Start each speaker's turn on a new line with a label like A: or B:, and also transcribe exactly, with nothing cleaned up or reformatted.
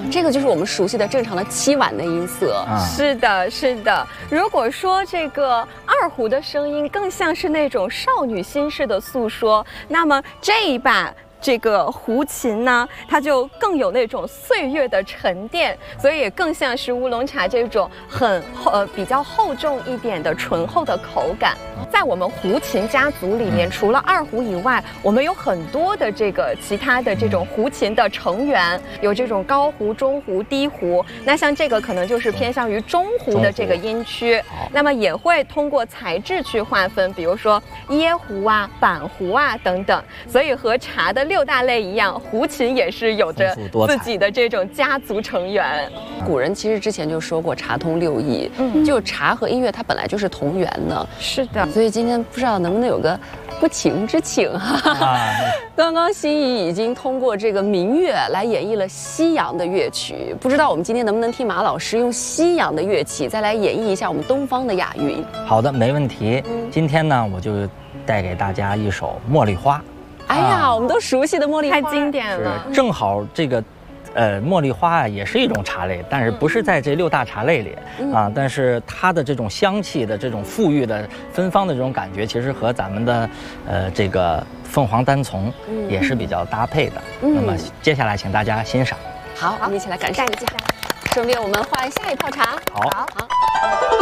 A: 这个就是我们熟悉的正常的七碗的音色。
B: 啊，
C: 是的，是的。如果说这个二胡的声音更像是那种少女心事的诉说，那么这一把这个胡琴呢，它就更有那种岁月的沉淀，所以也更像是乌龙茶这种很呃比较厚重一点的醇厚的口感。在我们胡琴家族里面，除了二胡以外，我们有很多的这个其他的这种胡琴的成员，有这种高胡、中胡、低胡。那像这个可能就是偏向于中胡的这个音区，那么也会通过材质去划分，比如说椰胡啊、板胡啊等等。所以和茶的六大类一样，胡琴也是有着自己的这种家族成员。
A: 古人其实之前就说过茶通六艺，
C: 嗯，
A: 就茶和音乐它本来就是同源的。
C: 是的。
A: 所以今天不知道能不能有个不情之请哈。啊、刚刚心怡已经通过这个民乐来演绎了西洋的乐曲，不知道我们今天能不能听马老师用西洋的乐器再来演绎一下我们东方的雅韵？
B: 好的，没问题。
A: 嗯、
B: 今天呢，我就带给大家一首《茉莉花》。
A: 哎呀，啊、我们都熟悉的茉莉花，
C: 太经典了。
B: 正好这个。呃，茉莉花啊也是一种茶类，但是不是在这六大茶类里、嗯、啊。但是它的这种香气的这种馥郁的芬芳的这种感觉，其实和咱们的呃这个凤凰单丛也是比较搭配的。嗯、那么接下来请大家欣赏。
A: 好，我们一起来感受一下。顺便我们换下一泡茶。
B: 好。
A: 好。